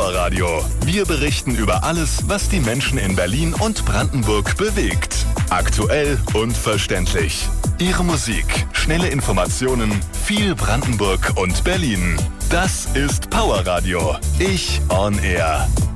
Powerradio. Wir berichten über alles, was die Menschen in Berlin und Brandenburg bewegt. Aktuell und verständlich. Ihre Musik, schnelle Informationen, viel Brandenburg und Berlin. Das ist Powerradio. Ich on Air.